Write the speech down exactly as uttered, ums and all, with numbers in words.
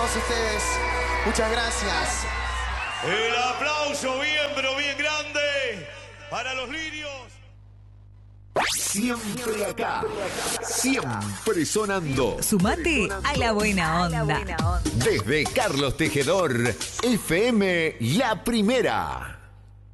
todos ustedes. Muchas gracias. El aplauso bien, pero bien grande para los lirios. Siempre acá, siempre sonando. Sumate a la buena onda. Desde Carlos Tejedor, F M La Primera.